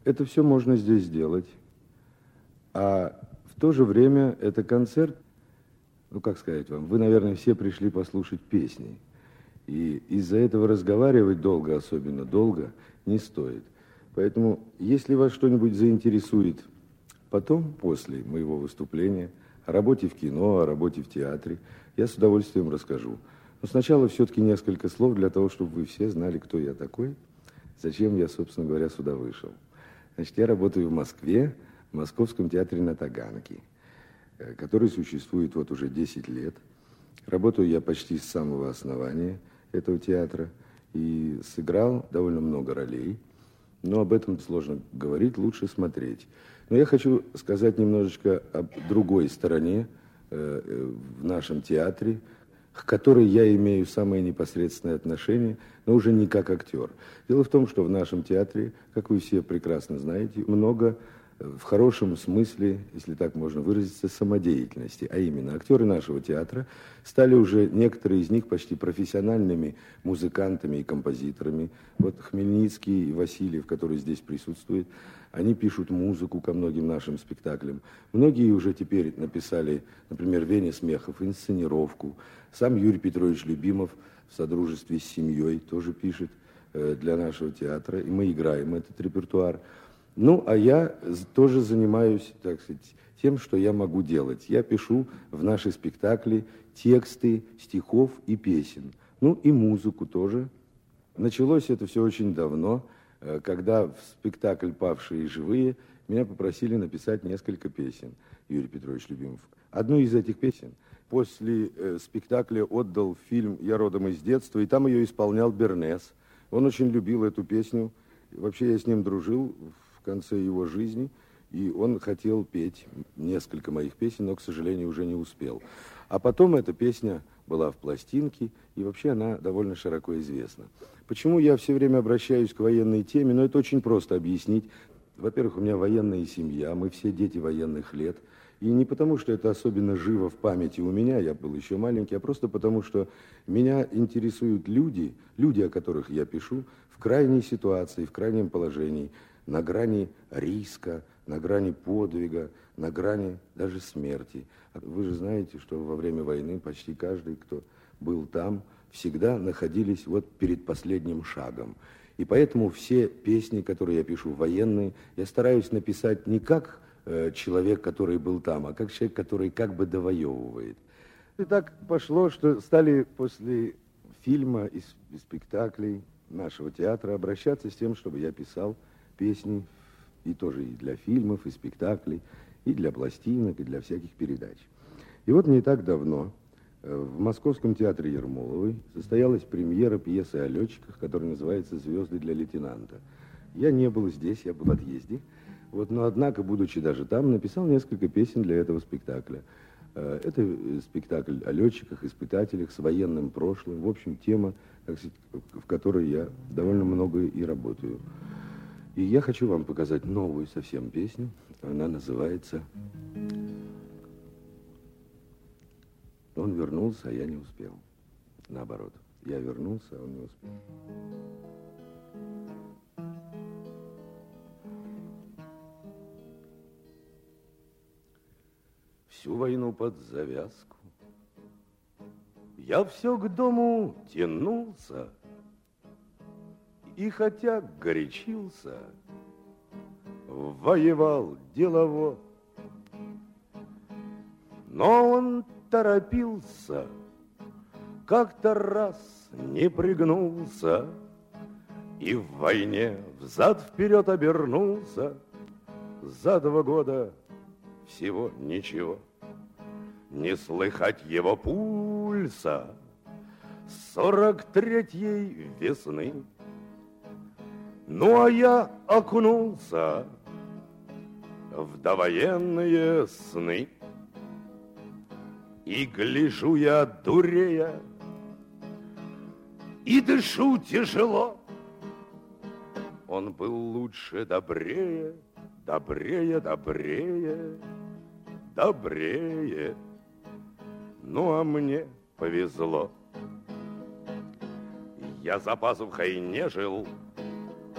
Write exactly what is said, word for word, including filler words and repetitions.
Это все можно здесь сделать. А в то же время это концерт, ну, как сказать вам, вы, наверное, все пришли послушать песни. И из-за этого разговаривать долго, особенно долго, не стоит. Поэтому, если вас что-нибудь заинтересует потом, после моего выступления, о работе в кино, о работе в театре, я с удовольствием расскажу. Но сначала все-таки несколько слов для того, чтобы вы все знали, кто я такой, зачем я, собственно говоря, сюда вышел. Значит, я работаю в Москве, в Московском театре на Таганке, который существует вот уже десять лет. Работаю я почти с самого основания этого театра и сыграл довольно много ролей. Но об этом сложно говорить, лучше смотреть. Но я хочу сказать немножечко об другой стороне э, в нашем театре, к которой я имею самое непосредственное отношение, но уже не как актер. Дело в том, что в нашем театре, как вы все прекрасно знаете, много в хорошем смысле, если так можно выразиться, самодеятельности. А именно, актеры нашего театра стали уже, некоторые из них, почти профессиональными музыкантами и композиторами. Вот Хмельницкий и Васильев, который здесь присутствует, они пишут музыку ко многим нашим спектаклям. Многие уже теперь написали, например, Веня Смехов, инсценировку. Сам Юрий Петрович Любимов в содружестве с семьей тоже пишет э, для нашего театра. И мы играем этот репертуар. Ну, а я тоже занимаюсь, так сказать, тем, что я могу делать. Я пишу в наши спектакли тексты стихов и песен. Ну, и музыку тоже. Началось это все очень давно, когда в спектакль «Павшие и живые» меня попросили написать несколько песен, Юрий Петрович Любимов. Одну из этих песен после э, спектакля отдал фильм «Я родом из детства», и там ее исполнял Бернес. Он очень любил эту песню. Вообще я с ним дружил в конце его жизни, и он хотел петь несколько моих песен, но, к сожалению, уже не успел. А потом эта песня была в пластинке, и вообще она довольно широко известна. Почему я все время обращаюсь к военной теме? Ну, это очень просто объяснить. Во-первых, у меня военная семья, мы все дети военных лет. И не потому, что это особенно живо в памяти у меня, я был еще маленький, а просто потому, что меня интересуют люди, люди, о которых я пишу, в крайней ситуации, в крайнем положении, на грани риска, на грани подвига, на грани даже смерти. Вы же знаете, что во время войны почти каждый, кто был там, всегда находились вот перед последним шагом. И поэтому все песни, которые я пишу, военные, я стараюсь написать не как э, человек, который был там, а как человек, который как бы довоевывает. И так пошло, что стали после фильма и, и спектаклей нашего театра обращаться с тем, чтобы я писал песни, и тоже и для фильмов, и спектаклей, и для пластинок, и для всяких передач. И вот не так давно в Московском театре Ермоловой состоялась премьера пьесы о летчиках, которая называется «Звезды для лейтенанта». Я не был здесь, я был в отъезде, вот, но, однако, будучи даже там, написал несколько песен для этого спектакля. Это спектакль о летчиках, испытателях с военным прошлым, в общем, тема, так сказать, в которой я довольно много и работаю. И я хочу вам показать новую совсем песню. Она называется «Он вернулся, а я не успел». Наоборот, я вернулся, а он не успел. Всю войну под завязку я все к дому тянулся, и хотя горячился, воевал делово, но он торопился, как-то раз не пригнулся, и в войне взад-вперед обернулся. За два года всего ничего, не слыхать его пульса сорок третьей весны. Ну, а я окунулся в довоенные сны, и гляжу я, дурея, и дышу тяжело. Он был лучше, добрее, добрее, добрее, добрее. Ну, а мне повезло. Я за пазухой не жил,